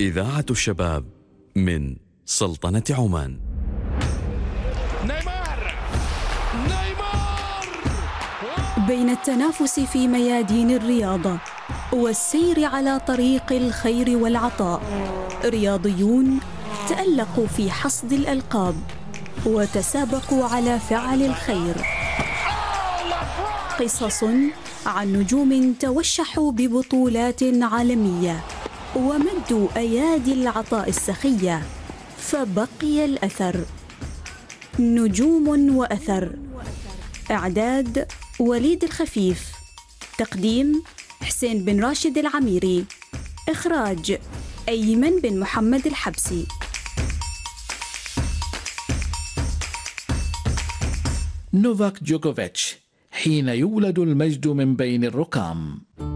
إذاعة الشباب من سلطنة عمان. نيمار. بين التنافس في ميادين الرياضة والسير على طريق الخير والعطاء، رياضيون تألقوا في حصد الألقاب وتسابقوا على فعل الخير. قصص عن نجوم توشحوا ببطولات عالمية ومدوا أيادي العطاء السخية فبقي الأثر. نجوم وأثر. إعداد وليد الخفيف. تقديم حسين بن راشد العميري. إخراج أيمن بن محمد الحبسي. نوفاك جوكوفيتش، حين يولد المجد من بين الركام.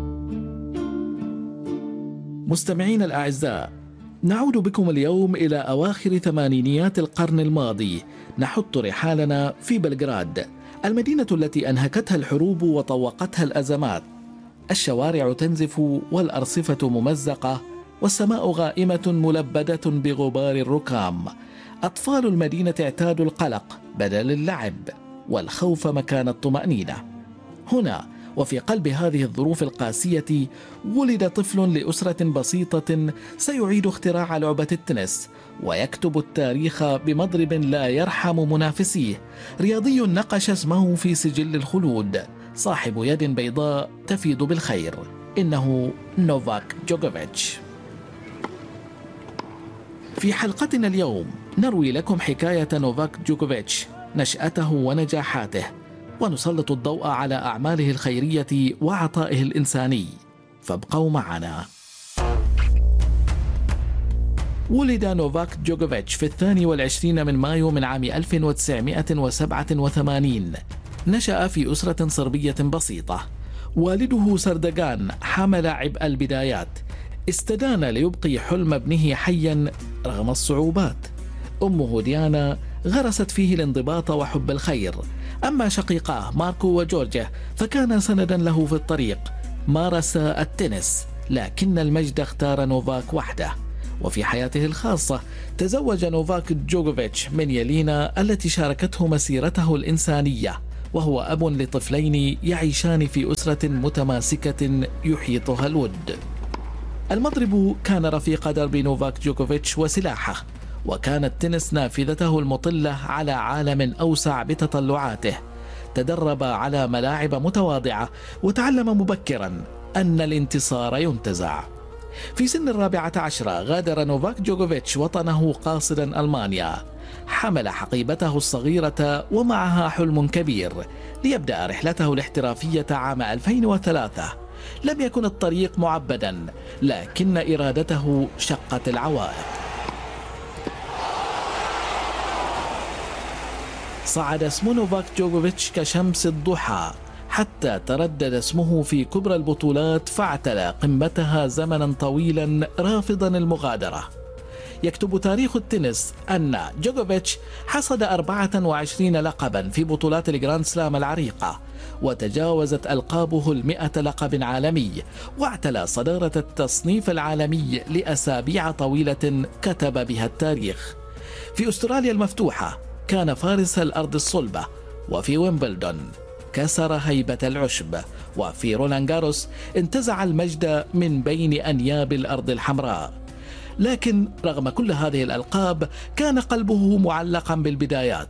مستمعين الأعزاء، نعود بكم اليوم إلى أواخر ثمانينيات القرن الماضي. نحط رحالنا في بلغراد، المدينة التي أنهكتها الحروب وطوقتها الأزمات. الشوارع تنزف والأرصفة ممزقة والسماء غائمة ملبدة بغبار الركام. أطفال المدينة اعتادوا القلق بدل اللعب والخوف مكان الطمأنينة. هنا وفي قلب هذه الظروف القاسية ولد طفل لأسرة بسيطة سيعيد اختراع لعبة التنس ويكتب التاريخ بمضرب لا يرحم منافسيه. رياضي نقش اسمه في سجل الخلود، صاحب يد بيضاء تفيض بالخير. إنه نوفاك جوكوفيتش. في حلقتنا اليوم نروي لكم حكاية نوفاك جوكوفيتش، نشأته ونجاحاته، ونسلط الضوء على أعماله الخيرية وعطائه الإنساني. فابقوا معنا. ولد نوفاك جوكوفيتش في 22 من مايو من عام 1987. نشأ في أسرة صربية بسيطة. والده سردغان حمل عبء البدايات، استدان ليبقي حلم ابنه حيا رغم الصعوبات. أمه ديانا غرست فيه الانضباط وحب الخير. أما شقيقاه ماركو وجورجيا فكان سندا له في الطريق. مارس التنس، لكن المجد اختار نوفاك وحده. وفي حياته الخاصة تزوج نوفاك جوكوفيتش من يلينا التي شاركته مسيرته الإنسانية، وهو أب لطفلين يعيشان في أسرة متماسكة يحيطها الود. المضرب كان رفيق درب نوفاك جوكوفيتش وسلاحه، وكان التنس نافذته المطلة على عالم أوسع بتطلعاته. تدرب على ملاعب متواضعة وتعلم مبكرا أن الانتصار ينتزع. في سن 14 غادر نوفاك جوكوفيتش وطنه قاصدا ألمانيا. حمل حقيبته الصغيرة ومعها حلم كبير ليبدأ رحلته الاحترافية عام 2003. لم يكن الطريق معبدا، لكن إرادته شقت العوائق. صعد اسم نوفاك جوكوفيتش كشمس الضحى حتى تردد اسمه في كبرى البطولات فاعتلى قمتها زمنا طويلا رافضا المغادرة. يكتب تاريخ التنس أن جوكوفيتش حصد 24 لقبا في بطولات الجراند سلام العريقة، وتجاوزت ألقابه 100 لقب عالمي، واعتلى صدارة التصنيف العالمي لأسابيع طويلة كتب بها التاريخ. في أستراليا المفتوحة كان فارس الأرض الصلبة، وفي ويمبلدون كسر هيبة العشب، وفي رولان جاروس انتزع المجد من بين أنياب الأرض الحمراء. لكن رغم كل هذه الألقاب كان قلبه معلقا بالبدايات.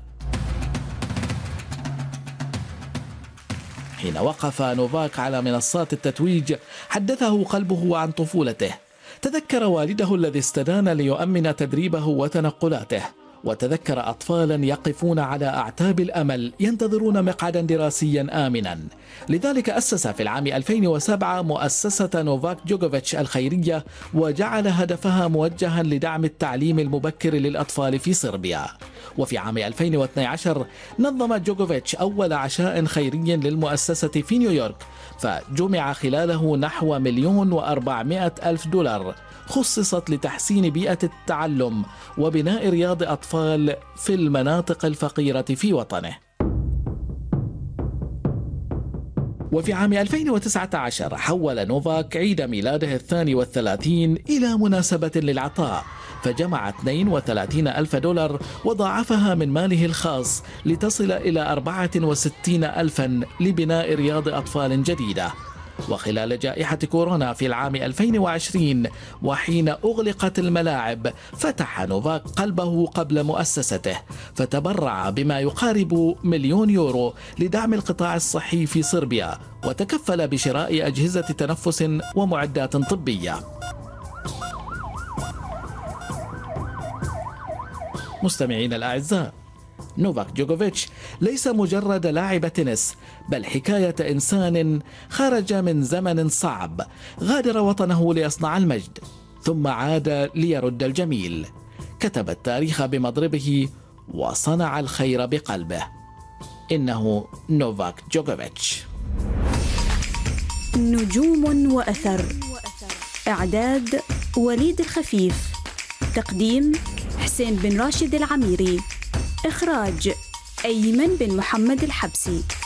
حين وقف نوفاك على منصات التتويج حدثه قلبه عن طفولته. تذكر والده الذي استدان ليؤمن تدريبه وتنقلاته، وتذكر أطفالا يقفون على أعتاب الأمل ينتظرون مقعدا دراسيا آمنا. لذلك أسس في العام 2007 مؤسسة نوفاك جوكوفيتش الخيرية، وجعل هدفها موجها لدعم التعليم المبكر للأطفال في صربيا. وفي عام 2012 نظم جوكوفيتش أول عشاء خيري للمؤسسة في نيويورك، فجمع خلاله نحو $1,400,000 خصصت لتحسين بيئة التعلم وبناء رياض أطفال في المناطق الفقيرة في وطنه. وفي عام 2019 حول نوفاك عيد ميلاده 32 إلى مناسبة للعطاء، فجمع 32,000 دولار وضاعفها من ماله الخاص لتصل إلى 64,000 لبناء رياض أطفال جديدة. وخلال جائحة كورونا في العام 2020 وحين أغلقت الملاعب، فتح نوفاك قلبه قبل مؤسسته، فتبرع بما يقارب 1,000,000 يورو لدعم القطاع الصحي في صربيا، وتكفل بشراء أجهزة تنفس ومعدات طبية. مستمعين الأعزاء، نوفاك جوكوفيتش ليس مجرد لاعب تنس، بل حكاية إنسان خرج من زمن صعب، غادر وطنه ليصنع المجد، ثم عاد ليرد الجميل، كتب التاريخ بمضربه وصنع الخير بقلبه. إنه نوفاك جوكوفيتش. نجوم وأثر. إعداد وليد الخفيف. تقديم حسين بن راشد العميري. إخراج أيمن بن محمد الحبسي.